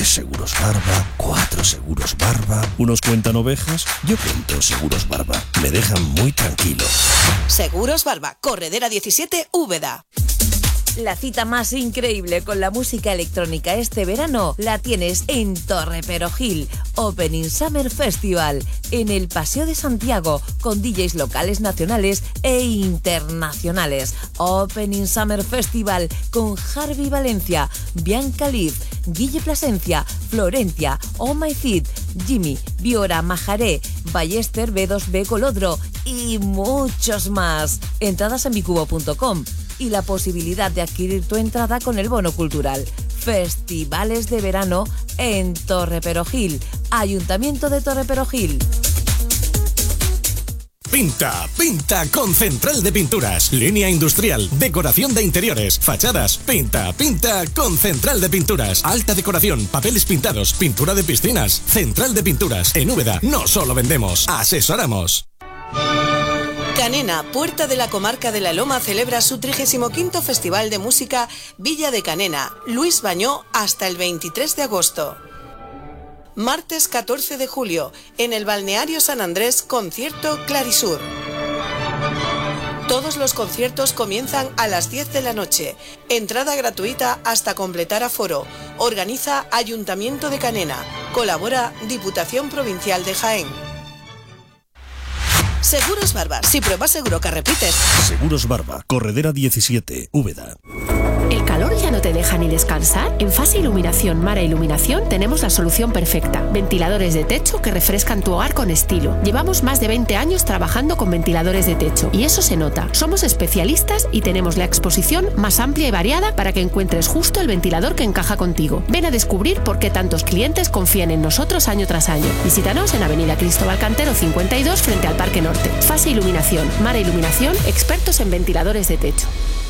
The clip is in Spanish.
3 seguros Barba, 4 seguros Barba. Unos cuentan ovejas, yo cuento seguros Barba. Me dejan muy tranquilo. Seguros Barba, Corredera 17, Úbeda. La cita más increíble con la música electrónica este verano la tienes en Torre Perojil, Opening Summer Festival, en el Paseo de Santiago, con DJs locales, nacionales e internacionales. Opening Summer Festival con Harvey Valencia, Bianca Liz, Guille Plasencia, Florencia, Oh My Feet, Jimmy, Biora, Majaré, Ballester, B2B Colodro y muchos más. Entradas en bicubo.com y la posibilidad de adquirir tu entrada con el bono cultural. Festivales de verano en Torre Perojil, Ayuntamiento de Torre Perojil. Pinta con Central de Pinturas. Línea industrial, decoración de interiores, fachadas. Pinta con Central de Pinturas. Alta decoración, papeles pintados, pintura de piscinas. Central de Pinturas. En Úbeda no solo vendemos, asesoramos. Canena, Puerta de la Comarca de la Loma, celebra su 35º Festival de Música Villa de Canena, Luis Bañó, hasta el 23 de agosto. Martes 14 de julio, en el Balneario San Andrés, concierto Clarisur. Todos los conciertos comienzan a las 10 de la noche. Entrada gratuita hasta completar aforo. Organiza Ayuntamiento de Canena. Colabora Diputación Provincial de Jaén. Seguros Barba. Si pruebas seguro que repites. Seguros Barba, Corredera 17, Úbeda. ¿El calor ya no te deja ni descansar? En Fase Iluminación Mara Iluminación tenemos la solución perfecta. Ventiladores de techo que refrescan tu hogar con estilo. Llevamos más de 20 años trabajando con ventiladores de techo y eso se nota. Somos especialistas y tenemos la exposición más amplia y variada para que encuentres justo el ventilador que encaja contigo. Ven a descubrir por qué tantos clientes confían en nosotros año tras año. Visítanos en Avenida Cristóbal Cantero 52 frente al Parque Norte. Fase Iluminación Mara Iluminación, expertos en ventiladores de techo.